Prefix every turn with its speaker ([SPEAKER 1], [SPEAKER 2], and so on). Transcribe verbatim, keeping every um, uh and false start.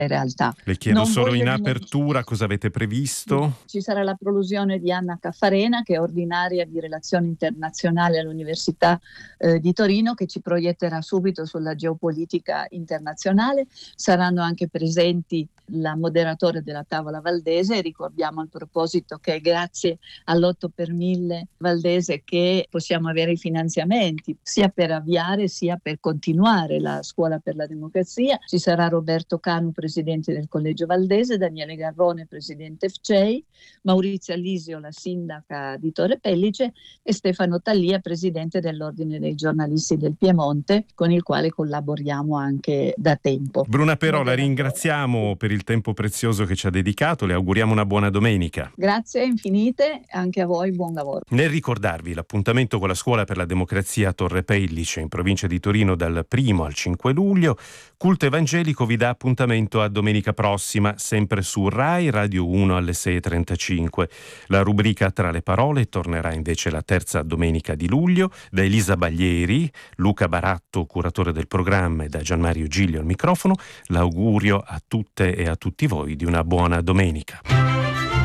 [SPEAKER 1] realtà.
[SPEAKER 2] Le chiedo
[SPEAKER 1] Non
[SPEAKER 2] solo in
[SPEAKER 1] voglio
[SPEAKER 2] apertura cosa avete previsto?
[SPEAKER 1] Ci sarà la prolusione di Anna Caffarena, che è ordinaria di relazioni internazionali all'Università eh, di Torino, che ci proietterà subito sulla geopolitica internazionale. Saranno anche presenti la moderatore della tavola valdese, e ricordiamo al proposito che è grazie all'otto per mille valdese che possiamo avere i finanziamenti sia per avviare sia per continuare la scuola per la democrazia. Ci sarà Roberto Canu, presidente del Collegio Valdese, Daniele Garrone, presidente F C E I, Maurizia Alisio, la sindaca di Torre Pellice, e Stefano Tallia, presidente dell'Ordine dei giornalisti del Piemonte, con il quale collaboriamo anche da tempo.
[SPEAKER 2] Bruna Però, la ringraziamo per il tempo prezioso che ci ha dedicato, le auguriamo una buona domenica.
[SPEAKER 1] Grazie infinite, anche a voi buon lavoro.
[SPEAKER 2] Nel ricordarvi l'appuntamento con la Scuola per la Democrazia a Torre Pellice in provincia di Torino dal primo al cinque luglio, Culto Evangelico vi dà appuntamento a domenica prossima, sempre su Rai Radio uno alle sei e trentacinque. La rubrica Tra le parole tornerà invece la terza domenica di luglio. Da Elisa Baglieri, Luca Baratto, curatore del programma, e da Gianmario Giglio al microfono, l'augurio a tutte e a tutti voi di una buona domenica.